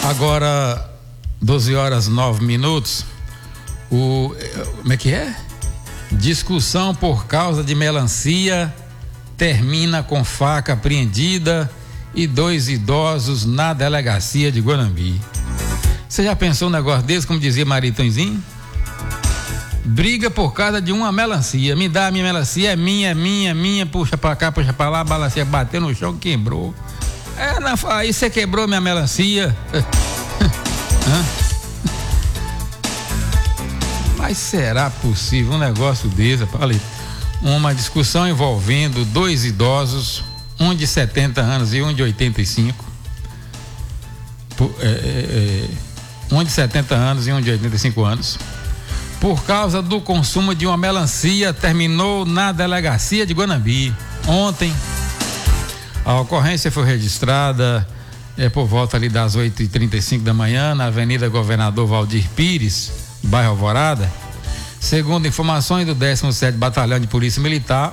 Agora, 12h09. Como é que é? Discussão por causa de melancia termina com faca apreendida e 2 idosos na delegacia de Guanambi. Você já pensou um negócio desse, como dizia Maritonzinho? Briga por causa de uma melancia. Me dá a minha melancia, é minha, puxa pra cá, puxa pra lá, a melancia bateu no chão, quebrou. Aí você quebrou minha melancia. Mas será possível um negócio desse? Falei, uma discussão envolvendo 2 idosos, um de 70 anos e um de 85. Um de 70 anos e um de 85 anos. Por causa do consumo de uma melancia, terminou na delegacia de Guanambi ontem. A ocorrência foi registrada por volta ali das 8h35 da manhã na Avenida Governador Valdir Pires, bairro Alvorada. Segundo informações do 17º Batalhão de Polícia Militar,